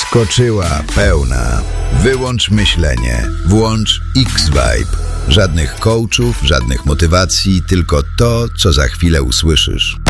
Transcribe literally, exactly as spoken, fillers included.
Wskoczyła pełna. Wyłącz myślenie. Włącz X-Vibe. Żadnych coachów, żadnych motywacji, tylko to, co za chwilę usłyszysz.